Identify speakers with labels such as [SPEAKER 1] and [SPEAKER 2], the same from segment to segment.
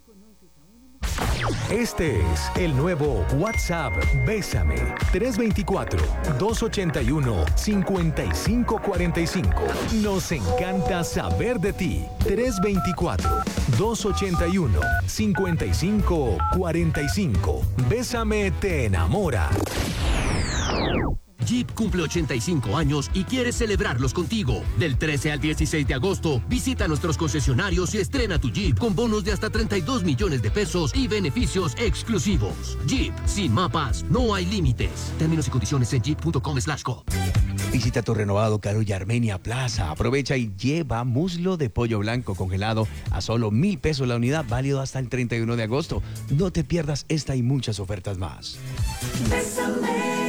[SPEAKER 1] Este es el nuevo WhatsApp Bésame 324-281-5545. Nos encanta saber de ti. 324-281-5545. Bésame te enamora.
[SPEAKER 2] Jeep cumple 85 años y quiere celebrarlos contigo. Del 13 al 16 de agosto, visita nuestros concesionarios y estrena tu Jeep con bonos de hasta 32 millones de pesos y beneficios exclusivos. Jeep, sin mapas, no hay límites. Términos y condiciones en jeep.com/co.
[SPEAKER 3] Visita tu renovado Carulla Armenia Plaza. Aprovecha y lleva muslo de pollo blanco congelado a solo 1,000 pesos la unidad, válido hasta el 31 de agosto. No te pierdas esta y muchas ofertas más.
[SPEAKER 4] Bésame.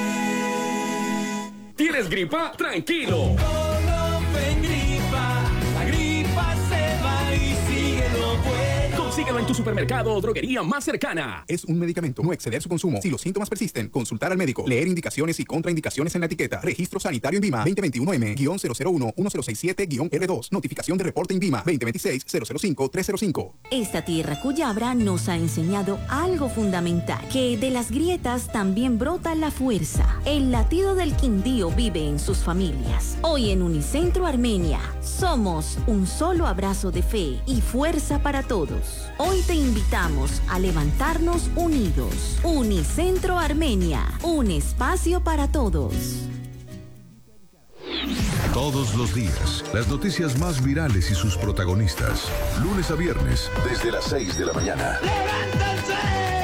[SPEAKER 5] ¿Tienes gripa? ¡Tranquilo!
[SPEAKER 4] Colofen gripa, la gripa se va y sigue lo bueno.
[SPEAKER 5] Consíguelo en tu supermercado o droguería más cercana.
[SPEAKER 6] Es un medicamento, no exceder su consumo. Si los síntomas persisten, consultar al médico. Leer indicaciones y contraindicaciones en la etiqueta. Registro sanitario INVIMA 2021M-001-1067-R2. Notificación de reporte INVIMA 2026-005-305.
[SPEAKER 7] Esta tierra cuyabra nos ha enseñado algo fundamental, que de las grietas también brota la fuerza. El latido del Quindío vive en sus familias. Hoy en Unicentro Armenia, somos un solo abrazo de fe y fuerza para todos. Hoy te invitamos a levantarnos unidos. Unicentro Armenia, un espacio para todos.
[SPEAKER 8] Todos los días, las noticias más virales y sus protagonistas. Lunes a viernes, desde las 6 de la mañana.
[SPEAKER 4] ¡Levántense!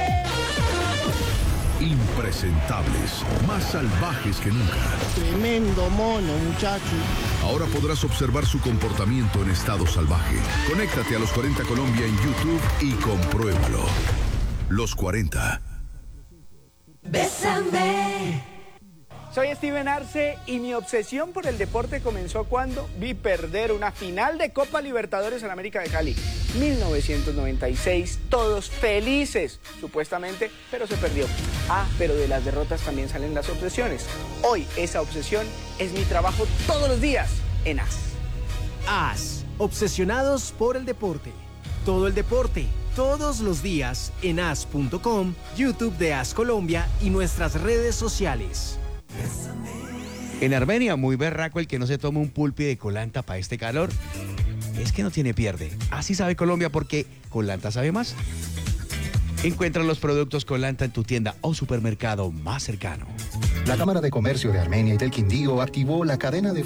[SPEAKER 8] Impresentables, más salvajes que nunca.
[SPEAKER 9] Tremendo mono, muchacho.
[SPEAKER 8] Ahora podrás observar su comportamiento en estado salvaje. Conéctate a Los 40 Colombia en YouTube y compruébalo. Los 40.
[SPEAKER 4] Bésame.
[SPEAKER 10] Soy Steven Arce y mi obsesión por el deporte comenzó cuando vi perder una final de Copa Libertadores en América de Cali. 1996, todos felices, supuestamente, pero se perdió. Pero de las derrotas también salen las obsesiones. Hoy esa obsesión es mi trabajo todos los días en AS.
[SPEAKER 11] AS, obsesionados por el deporte. Todo el deporte, todos los días en as.com, YouTube de AS Colombia y nuestras redes sociales.
[SPEAKER 3] En Armenia, muy berraco el que no se toma un pulpi de colanta para este calor. Es que no tiene pierde. Así sabe Colombia porque Colanta sabe más. Encuentra los productos Colanta en tu tienda o supermercado más cercano.
[SPEAKER 12] La Cámara de Comercio de Armenia y del Quindío activó la cadena de